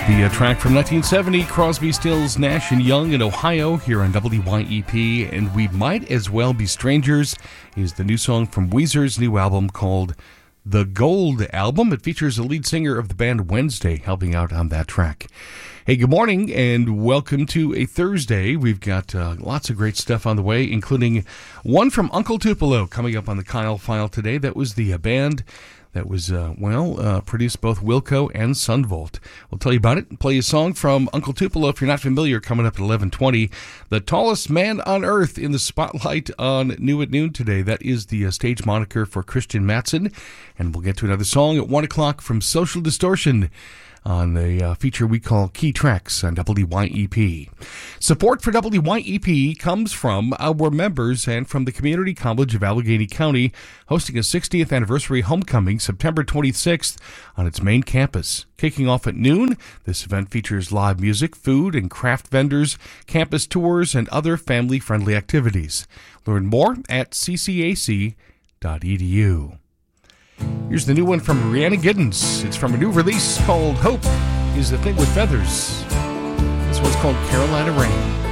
The track from 1970, Crosby, Stills, Nash & Young in Ohio, here on WYEP, and We Might As Well Be Strangers is the new song from Weezer's new album called The Gold Album. It features the lead singer of the band Wednesday helping out on that track. Hey, good morning and welcome to a Thursday. We've got lots of great stuff on the way, including one from Uncle Tupelo coming up on the Kyle File today. That was the band that was, produced both Wilco and Sunvolt. We'll tell you about it and play a song from Uncle Tupelo if you're not familiar, coming up at 11:20. The tallest man on earth in the spotlight on New at Noon today. That is the stage moniker for Christian Mattson. And we'll get to another song at 1 o'clock from Social Distortion on the feature we call Key Tracks on WYEP. Support for WYEP comes from our members and from the Community College of Allegheny County, hosting a 60th anniversary homecoming September 26th on its main campus. Kicking off at noon, this event features live music, food and craft vendors, campus tours, and other family-friendly activities. Learn more at ccac.edu. Here's the new one from Rhiannon Giddens. It's from a new release called Hope is the Thing with Feathers. This one's called Carolina Rain.